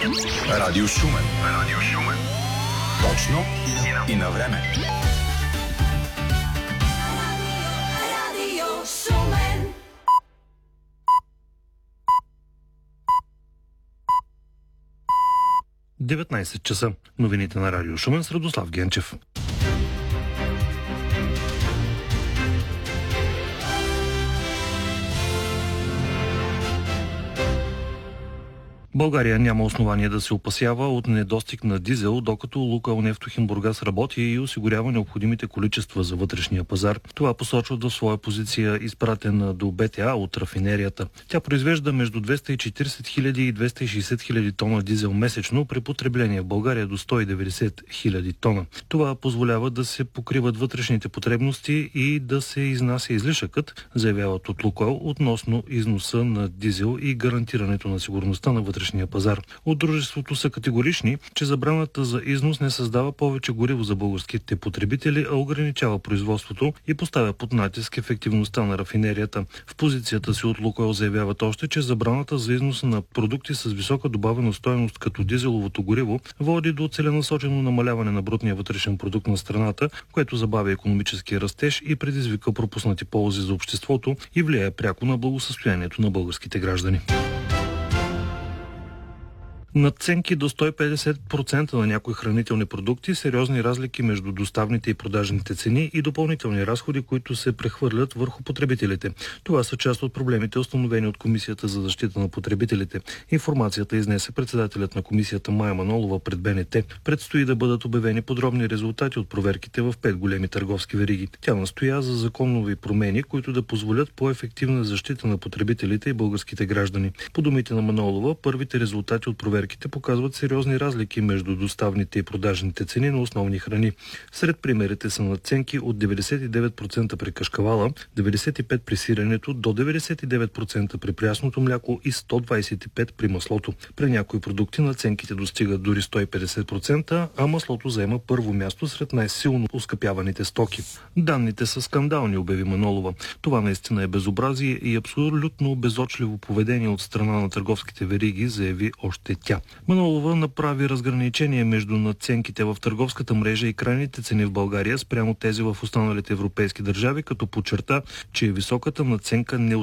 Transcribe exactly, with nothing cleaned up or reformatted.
Радио Шумен. Радио Шумен. Точно и на, и на време. Радио Шумен. деветнайсет часа. Новините на Радио Шумен с Радослав Генчев. България няма основание да се опасява от недостиг на дизел, докато Лукойл Нефтохим Бургас работи и осигурява необходимите количества за вътрешния пазар. Това посочва в своя позиция изпратена до БТА от рафинерията. Тя произвежда между двеста и четирийсет хиляди и двеста и шейсет хиляди тона дизел месечно при потребление в България до сто и деветдесет хиляди тона. Това позволява да се покриват вътрешните потребности и да се изнася излишъкът, заявяват от Лукойл относно износа на дизел и гарантирането на сигурността на вътрешния пазар. От дружеството са категорични, че забраната за износ не създава повече гориво за българските потребители, а ограничава производството и поставя под натиск ефективността на рафинерията. В позицията си от Лукойл заявяват още, че забраната за износ на продукти с висока добавена стойност като дизеловото гориво води до целенасочено намаляване на брутния вътрешен продукт на страната, което забавя икономическия растеж и предизвика пропуснати ползи за обществото и влияе пряко на благосъстоянието на българските граждани. Надценки до сто и петдесет процента на някои хранителни продукти, сериозни разлики между доставните и продажните цени и допълнителни разходи, които се прехвърлят върху потребителите. Това са част от проблемите, установени от Комисията за защита на потребителите. Информацията изнесе председателят на комисията Мая Манолова пред БНТ. Предстои да бъдат обявени подробни резултати от проверките в пет големи търговски вериги. Тя настоя за законови промени, които да позволят по-ефективна защита на потребителите и българските граждани. По думите на Манолова, първите резултати от проверките показват сериозни разлики между доставните и продажните цени на основни храни. Сред примерите са надценки от деветдесет и девет процента при кашкавала, деветдесет и пет процента при сиренето, до деветдесет и девет процента при прясното мляко и сто двадесет и пет процента при маслото. При някои продукти надценките достигат дори сто и петдесет процента, а маслото заема първо място сред най-силно оскъпяваните стоки. Данните са скандални, обяви Манолова. Това наистина е безобразие и абсолютно безочливо поведение от страна на търговските вериги, заяви още тя. Манолова направи разграничение между надценките в търговската мрежа и крайните цени в България спрямо тези в останалите европейски държави, като подчерта, че високата надценка не